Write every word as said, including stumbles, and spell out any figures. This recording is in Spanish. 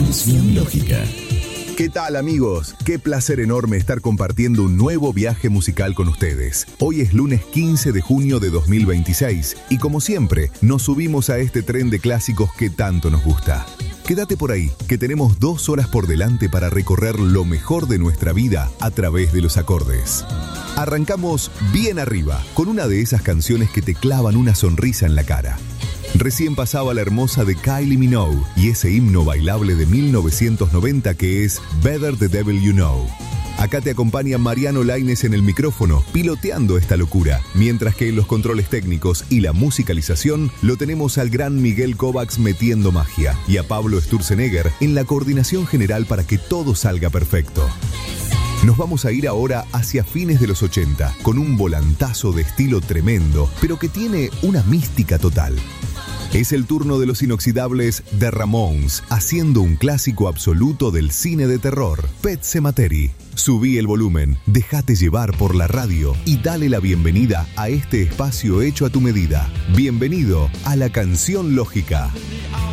Canción Lógica. ¿Qué tal, amigos? Qué placer enorme estar compartiendo un nuevo viaje musical con ustedes. Hoy es lunes quince de junio de dos mil veintiséis y como siempre nos subimos a este tren de clásicos que tanto nos gusta. Quédate por ahí, que tenemos dos horas por delante para recorrer lo mejor de nuestra vida a través de los acordes. Arrancamos bien arriba, con una de esas canciones que te clavan una sonrisa en la cara. Recién pasaba la hermosa de Kylie Minogue y ese himno bailable de mil novecientos noventa que es Better the Devil You Know. Acá te acompaña Mariano Lainez en el micrófono, piloteando esta locura, mientras que en los controles técnicos y la musicalización lo tenemos al gran Miguel Kovacs metiendo magia y a Pablo Sturzenegger en la coordinación general para que todo salga perfecto. Nos vamos a ir ahora hacia fines de los ochenta, con un volantazo de estilo tremendo, pero que tiene una mística total. Es el turno de los inoxidables The Ramones, haciendo un clásico absoluto del cine de terror, Pet Sematary. Subí el volumen, déjate llevar por la radio y dale la bienvenida a este espacio hecho a tu medida. Bienvenido a la Canción Lógica.